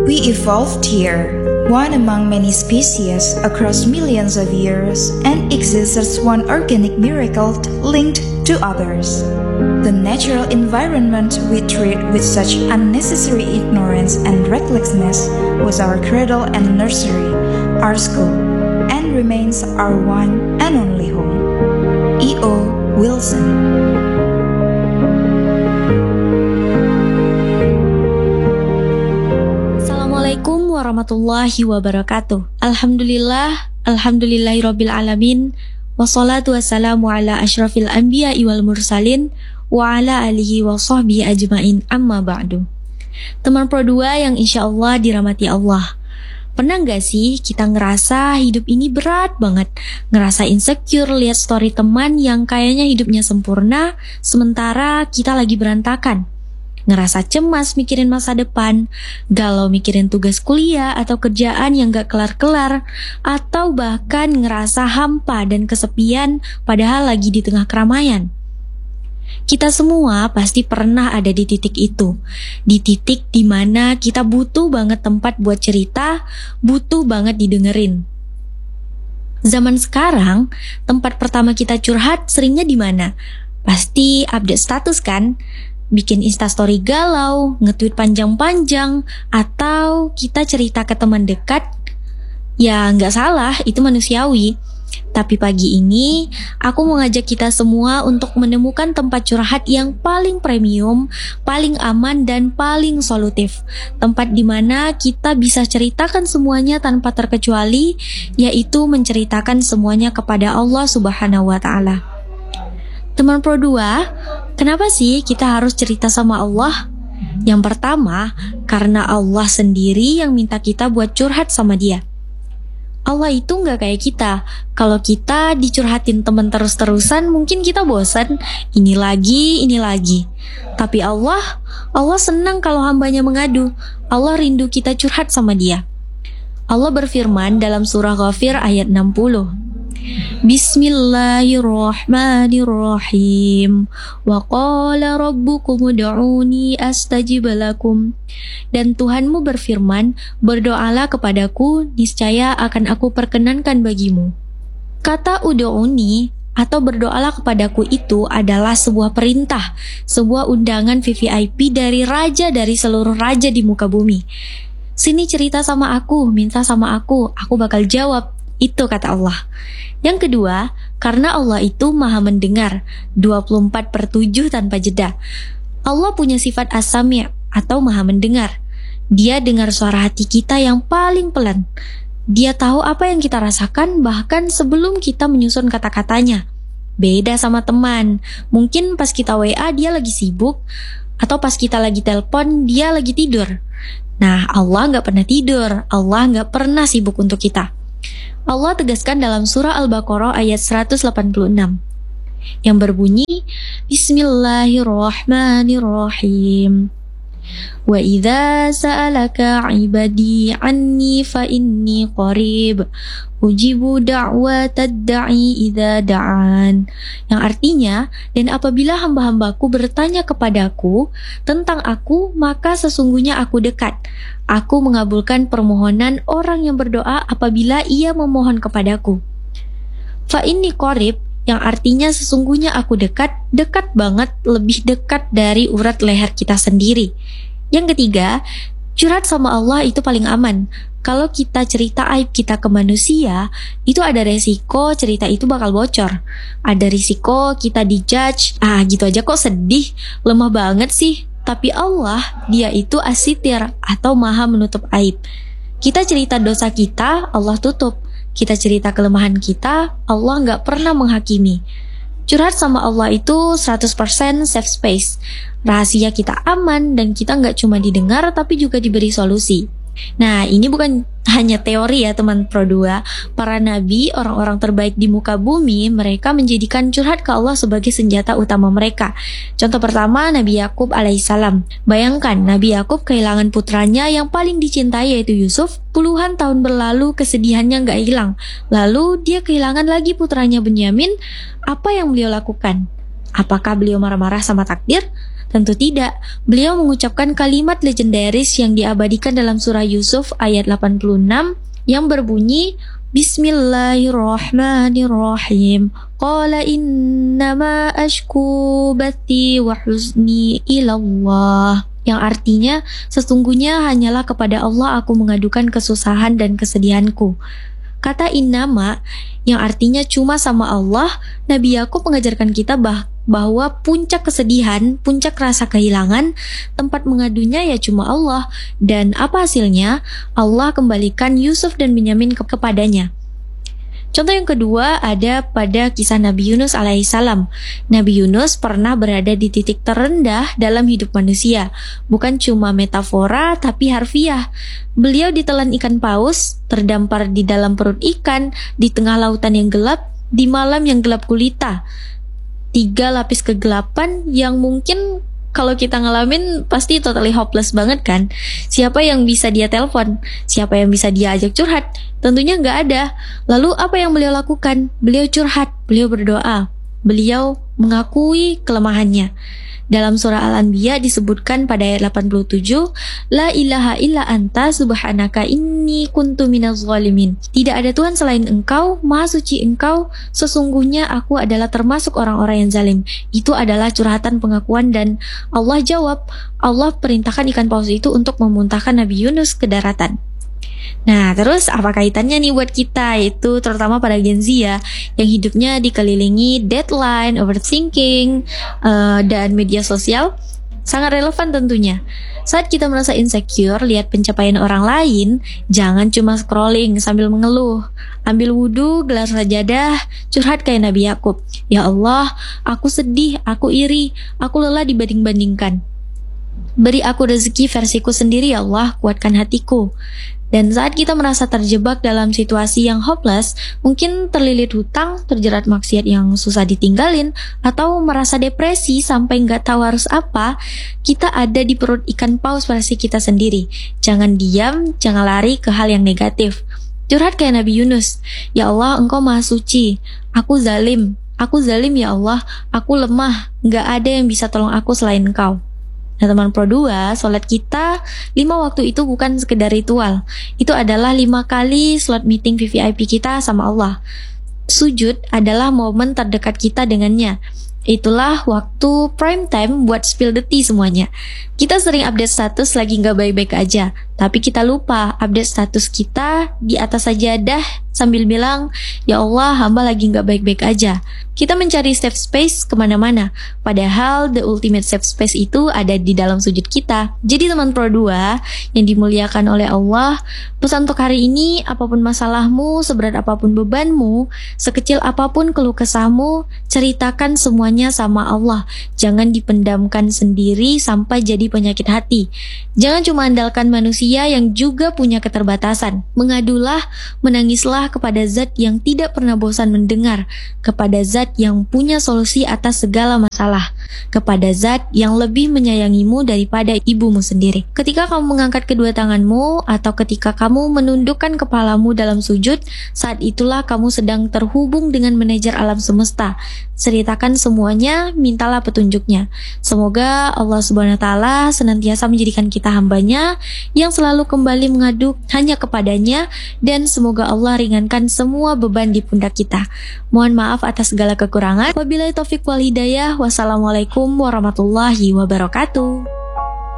We evolved here, one among many species across millions of years, and exists as one organic miracle linked to others. The natural environment we treat with such unnecessary ignorance and recklessness was our cradle and nursery, our school, and remains our one and only home. E.O. Wilson. Assalamualaikum warahmatullahi wabarakatuh. Alhamdulillahirabbil alamin. Wassalatu wassalamu ala asyrafil anbiya'i wal mursalin wa ala alihi wa sahbihi ajmain, amma ba'du. Teman Pro 2 yang insyaallah dirahmati Allah. Pernah gak sih kita ngerasa hidup ini berat banget? Ngerasa insecure lihat story teman yang kayaknya hidupnya sempurna, sementara kita lagi berantakan. Ngerasa cemas mikirin masa depan, galau mikirin tugas kuliah atau kerjaan yang gak kelar-kelar, atau bahkan ngerasa hampa dan kesepian padahal lagi di tengah keramaian. Kita semua pasti pernah ada di titik itu, di titik dimana kita butuh banget tempat buat cerita, butuh banget didengerin. Zaman sekarang, tempat pertama kita curhat seringnya di mana? Pasti update status kan? Bikin instastory galau, nge-tweet panjang-panjang, atau kita cerita ke teman dekat. Ya nggak salah, itu manusiawi. Tapi pagi ini, aku mau ngajak kita semua untuk menemukan tempat curhat yang paling premium, paling aman, dan paling solutif. Tempat di mana kita bisa ceritakan semuanya tanpa terkecuali, yaitu menceritakan semuanya kepada Allah Subhanahu wa Ta'ala. Teman Pro 2, kenapa sih kita harus cerita sama Allah? Yang pertama, karena Allah sendiri yang minta kita buat curhat sama Dia. Allah itu gak kayak kita. Kalau kita dicurhatin teman terus-terusan, mungkin kita bosan. Ini lagi. Tapi Allah senang kalau hambanya mengadu. Allah rindu kita curhat sama Dia. Allah berfirman dalam surah Ghafir ayat 60. Bismillahirrahmanirrahim. Wa qala rabbukum ud'uni astajib lakum. Dan Tuhanmu berfirman, berdoalah kepadaku, niscaya akan aku perkenankan bagimu. Kata ud'uni atau berdoalah kepadaku itu adalah sebuah perintah, sebuah undangan VVIP dari raja dari seluruh raja di muka bumi. Sini cerita sama aku, minta sama aku bakal jawab. Itu kata Allah. Yang kedua, karena Allah itu maha mendengar 24/7 tanpa jeda. Allah punya sifat as-sami' atau maha mendengar. Dia dengar suara hati kita yang paling pelan. Dia tahu apa yang kita rasakan bahkan sebelum kita menyusun kata-katanya. Beda sama teman. Mungkin pas kita WA dia lagi sibuk, atau pas kita lagi telepon dia lagi tidur. Nah, Allah gak pernah tidur. Allah gak pernah sibuk untuk kita. Allah tegaskan dalam surah Al-Baqarah ayat 186 yang berbunyi Bismillahirrahmanirrahim. Wa idza sa'alaka 'ibadi 'anni fa inni qarib ujibu da'watad da'i idza da'an. Yang artinya, dan apabila hamba-hambaku bertanya kepadaku tentang aku, maka sesungguhnya aku dekat. Aku mengabulkan permohonan orang yang berdoa apabila ia memohon kepadaku. Fa inni qarib, yang artinya sesungguhnya aku dekat, dekat banget, lebih dekat dari urat leher kita sendiri. Yang ketiga, curhat sama Allah itu paling aman. Kalau kita cerita aib kita ke manusia, itu ada resiko cerita itu bakal bocor. Ada risiko kita dijudge, gitu aja kok sedih, lemah banget sih. Tapi Allah, Dia itu as-sitir atau maha menutup aib. Kita cerita dosa kita, Allah tutup. Kita cerita kelemahan kita, Allah gak pernah menghakimi. Curhat sama Allah itu 100% safe space. Rahasia kita aman dan kita gak cuma didengar tapi juga diberi solusi. Nah, ini bukan hanya teori ya teman Pro 2. Para nabi, orang-orang terbaik di muka bumi, mereka menjadikan curhat ke Allah sebagai senjata utama mereka. Contoh pertama, Nabi Yakub alaihissalam. Bayangkan, Nabi Yakub kehilangan putranya yang paling dicintai yaitu Yusuf. Puluhan tahun berlalu, kesedihannya gak hilang. Lalu dia kehilangan lagi putranya Benyamin. Apa yang beliau lakukan? Apakah beliau marah-marah sama takdir? Tentu tidak. Beliau mengucapkan kalimat legendaris yang diabadikan dalam surah Yusuf ayat 86 yang berbunyi Bismillahirrahmanirrahim. Qala innama ashku bathi wa huzni ilallah. Yang artinya, sesungguhnya hanyalah kepada Allah aku mengadukan kesusahan dan kesedihanku. Kata innama yang artinya cuma sama Allah, Nabi Yakub mengajarkan kita bahwa puncak kesedihan, puncak rasa kehilangan, tempat mengadunya ya cuma Allah. Dan apa hasilnya? Allah kembalikan Yusuf dan Binyamin kepadanya. Contoh yang kedua ada pada kisah Nabi Yunus alaihissalam. Nabi Yunus pernah berada di titik terendah dalam hidup manusia. Bukan cuma metafora tapi harfiah. Beliau ditelan ikan paus, terdampar di dalam perut ikan, di tengah lautan yang gelap, di malam yang gelap gulita. 3 lapis kegelapan yang mungkin kalau kita ngalamin pasti totally hopeless banget kan. Siapa yang bisa dia telepon? Siapa yang bisa dia ajak curhat? Tentunya nggak ada. Lalu apa yang beliau lakukan? Beliau curhat, beliau berdoa, beliau mengakui kelemahannya. Dalam surah Al-Anbiya disebutkan pada ayat 87, La ilaha illa anta subhanaka inni kuntu minaz zalimin. Tidak ada Tuhan selain engkau, maha suci engkau, sesungguhnya aku adalah termasuk orang-orang yang zalim. Itu adalah curhatan pengakuan dan Allah jawab, Allah perintahkan ikan paus itu untuk memuntahkan Nabi Yunus ke daratan. Nah, terus apa kaitannya nih buat kita, yaitu terutama pada Gen Z ya, yang hidupnya dikelilingi deadline, overthinking, dan media sosial? Sangat relevan tentunya. Saat kita merasa insecure, lihat pencapaian orang lain, jangan cuma scrolling sambil mengeluh. Ambil wudhu, gelar sajadah, curhat kayak Nabi Yakub. Ya Allah, aku sedih, aku iri, aku lelah dibanding-bandingkan. Beri aku rezeki versiku sendiri ya Allah, kuatkan hatiku. Dan saat kita merasa terjebak dalam situasi yang hopeless, mungkin terlilit hutang, terjerat maksiat yang susah ditinggalin, atau merasa depresi sampai nggak tahu harus apa, kita ada di perut ikan paus versi kita sendiri. Jangan diam, jangan lari ke hal yang negatif. Curhat kayak Nabi Yunus, Ya Allah, Engkau maha suci, aku zalim ya Allah, aku lemah, nggak ada yang bisa tolong aku selain Engkau. Nah teman Pro 2, sholat kita 5 waktu itu bukan sekedar ritual. Itu adalah 5 kali slot meeting VVIP kita sama Allah. Sujud adalah momen terdekat kita dengannya. Itulah waktu prime time buat spill the tea semuanya. Kita sering update status lagi gak baik-baik aja, tapi kita lupa update status kita di atas sajadah sambil bilang, Ya Allah, hamba lagi gak baik-baik aja. Kita mencari safe space kemana-mana, padahal the ultimate safe space itu ada di dalam sujud kita. Jadi teman Pro 2 yang dimuliakan oleh Allah, pesan untuk hari ini, apapun masalahmu, seberat apapun bebanmu, sekecil apapun keluh kesahmu, ceritakan semuanya sama Allah. Jangan dipendamkan sendiri sampai jadi penyakit hati. Jangan cuma andalkan manusia yang juga punya keterbatasan. Mengadulah, menangislah kepada zat yang tidak pernah bosan mendengar, kepada zat yang punya solusi atas segala masalah, kepada zat yang lebih menyayangimu daripada ibumu sendiri. Ketika kamu mengangkat kedua tanganmu atau ketika kamu menundukkan kepalamu dalam sujud, saat itulah kamu sedang terhubung dengan manajer alam semesta. Ceritakan semuanya, mintalah petunjuknya. Semoga Allah Subhanahu wa Ta'ala senantiasa menjadikan kita hambanya yang selalu kembali mengadu hanya kepadanya, dan semoga Allah ringankan semua beban di pundak kita. Mohon maaf atas segala kekurangan. Wabillahi taufiq wal hidayah. Wassalamualaikum warahmatullahi wabarakatuh.